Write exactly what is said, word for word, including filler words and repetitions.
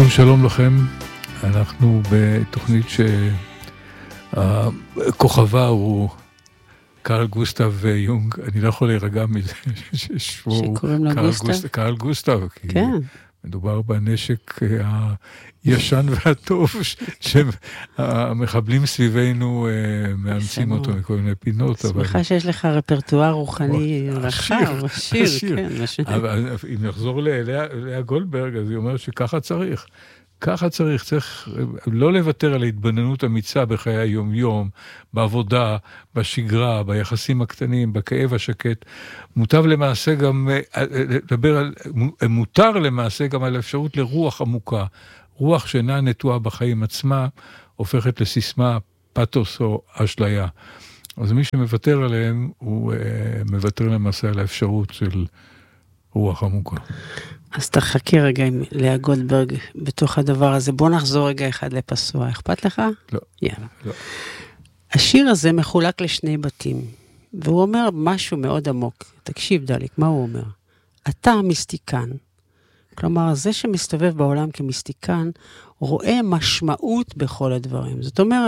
שוב שלום לכם, אנחנו בתוכנית שהכוכבה הוא קרל גוסטב יונג, אני לא יכול להירגע מזה ששמו קרל גוסטב, כי כן. מדובר בנשק הישן והטוב שהמחבלים סביבנו מאמצים אותו מכל מיני פינות. שמחה שיש לך רפרטואר רוחני רחב, עשיר, כן. אבל אם נחזור ללאה גולדברג, אז היא אומרת שככה צריך. ככה צריך, צריך לא לוותר על ההתבוננות אמיצה בחיי היום-יום, בעבודה, בשגרה, ביחסים הקטנים, בכאב השקט. מוטב למעשה גם, לדבר על, מותר למעשה גם על האפשרות לרוח עמוקה. רוח שאינה נטועה בחיים עצמה, הופכת לסיסמה, פתוס או אשליה. אז מי שמוותר עליהם, הוא מוותר למעשה על האפשרות של רוח עמוקה. אז תחכי רגע עם לאה גולדברג בתוך הדבר הזה. בוא נחזור רגע אחד לפסוע. אכפת לך? לא. יאללה. לא. השיר הזה מחולק לשני בתים, והוא אומר משהו מאוד עמוק. תקשיב דליק, מה הוא אומר? אתה מיסטיקן. כלומר, זה שמסתובב בעולם כמיסטיקן, רואה משמעות בכל הדברים. זאת אומרת,